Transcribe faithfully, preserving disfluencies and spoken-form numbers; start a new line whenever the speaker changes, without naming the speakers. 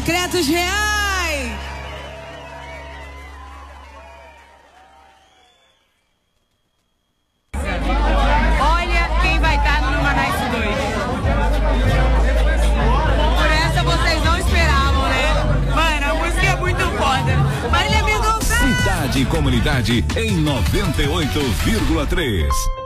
Secretos Reais. Olha quem vai estar no Numanice dois. Por essa vocês não esperavam, né? Mano, a música é muito foda. Marília Mendonça.
Cidade e Comunidade em noventa e oito vírgula três.